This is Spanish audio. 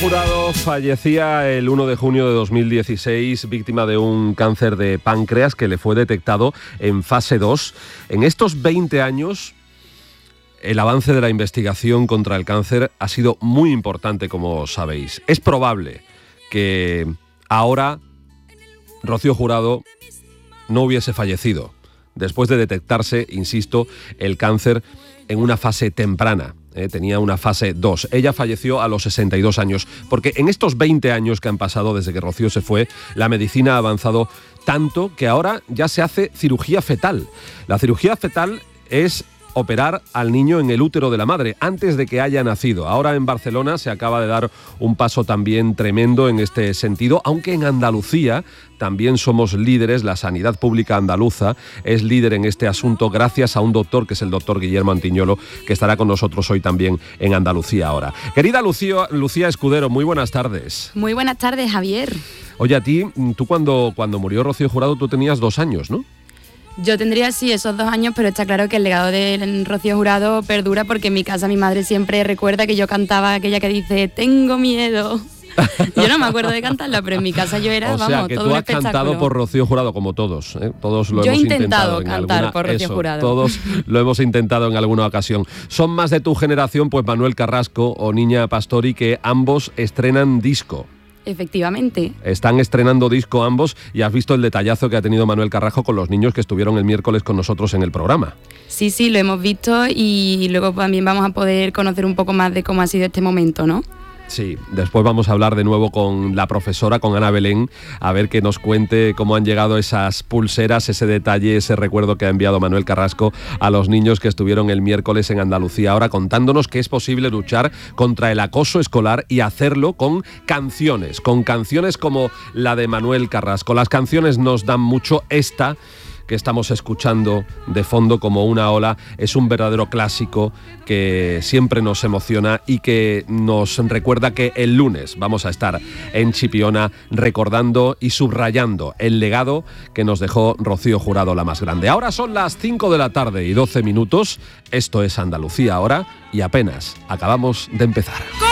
Jurado fallecía el 1 de junio de 2016 víctima de un cáncer de páncreas que le fue detectado en fase 2. En estos 20 años, el avance de la investigación contra el cáncer ha sido muy importante, como sabéis. Es probable que ahora Rocío Jurado no hubiese fallecido después de detectarse, insisto, el cáncer en una fase temprana. Tenía una fase 2. Ella falleció a los 62 años, porque en estos 20 años que han pasado desde que Rocío se fue, la medicina ha avanzado tanto que ahora ya se hace cirugía fetal. La cirugía fetal es operar al niño en el útero de la madre antes de que haya nacido. Ahora en Barcelona se acaba de dar un paso también tremendo en este sentido, aunque en Andalucía también somos líderes. La sanidad pública andaluza es líder en este asunto gracias a un doctor, que es el doctor Guillermo Antiñolo, que estará con nosotros hoy también en Andalucía ahora. Querida Lucía Escudero, muy buenas tardes. Muy buenas tardes, Javier. Oye, a ti, tú cuando murió Rocío Jurado, tú tenías 2 años, ¿no? Yo tendría, sí, esos 2 años, pero está claro que el legado de Rocío Jurado perdura, porque en mi casa mi madre siempre recuerda que yo cantaba aquella que dice «Tengo miedo». Yo no me acuerdo de cantarla, pero en mi casa yo era, o sea, que todo tú un has espectáculo. Cantado por Rocío Jurado, como todos, ¿eh? Todos lo yo hemos intentado intentado cantar por Rocío Jurado. Todos lo hemos intentado en alguna ocasión. Son más de tu generación, pues Manuel Carrasco o Niña Pastori, que ambos estrenan disco. Efectivamente. Están estrenando disco ambos, y has visto el detallazo que ha tenido Manuel Carrasco con los niños que estuvieron el miércoles con nosotros en el programa. Sí, lo hemos visto, y luego también vamos a poder conocer un poco más de cómo ha sido este momento, ¿no? Sí, después vamos a hablar de nuevo con la profesora, con Ana Belén, a ver que nos cuente cómo han llegado esas pulseras, ese detalle, ese recuerdo que ha enviado Manuel Carrasco a los niños que estuvieron el miércoles en Andalucía, ahora contándonos que es posible luchar contra el acoso escolar y hacerlo con canciones como la de Manuel Carrasco. Las canciones nos dan mucho. Esta que estamos escuchando de fondo, Como una ola, es un verdadero clásico que siempre nos emociona y que nos recuerda que el lunes vamos a estar en Chipiona recordando y subrayando el legado que nos dejó Rocío Jurado, la más grande. Ahora son las 5 de la tarde y 12 minutos. Esto es Andalucía ahora, y apenas acabamos de empezar.